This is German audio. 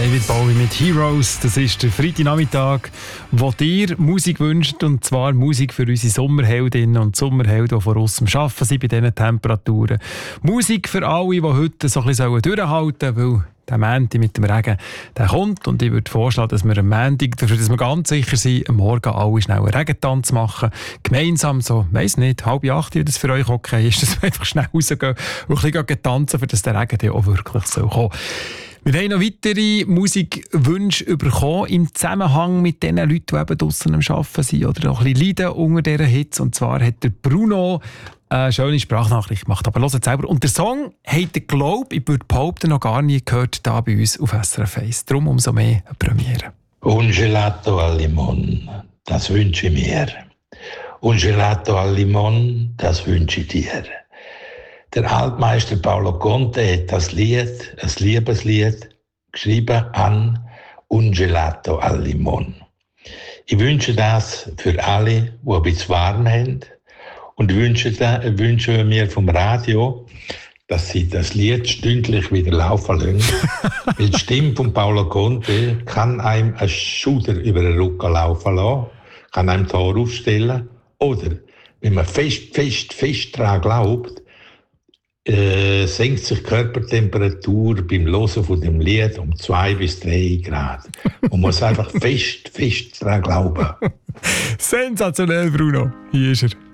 David Bowie mit Heroes. Das ist der Freitagnachmittag, wo dir Musik wünscht, und zwar Musik für unsere Sommerheldinnen und Sommerhelden, die vor uns arbeiten sind bei diesen Temperaturen. Musik für alle, die heute so ein bisschen durchhalten sollen, weil der Montag mit dem Regen, der kommt. Und ich würde vorschlagen, dass wir am Montag, dafür, dass wir ganz sicher sind, am Morgen alle schnell einen Regentanz machen. Gemeinsam so, weiss nicht, 7:30, wie das für euch okay ist, dass wir einfach schnell rausgehen und ein bisschen tanzen, für dass der Regen dann auch wirklich so kommt. Wir haben noch weitere Musikwünsche bekommen im Zusammenhang mit den Leuten, die eben draussen am Arbeiten sind oder auch ein bisschen leiden unter dieser Hitze. Und zwar hat der Bruno eine schöne Sprachnachricht gemacht. Aber hört selber. Und der Song hat er, glaube ich, würde behaupten, noch gar nie gehört hier bei uns auf SRF 1. Darum umso mehr eine Premiere. Un gelato al limon, das wünsche ich mir. Un gelato al limon, das wünsche ich dir. Der Altmeister Paolo Conte hat das Lied, ein Liebeslied, geschrieben an Un gelato al limon. Ich wünsche das für alle, die ein bisschen warm haben, und wünsche mir vom Radio, dass sie das Lied stündlich wieder laufen lassen. Weil die Stimme von Paolo Conte kann einem einen Schuder über den Rücken laufen lassen, kann einem Tor aufstellen. Oder, wenn man fest daran glaubt, senkt sich die Körpertemperatur beim Hören von dem Lied um 2 bis 3 Grad. Man muss einfach fest daran glauben. Sensationell, Bruno. Hier ist er.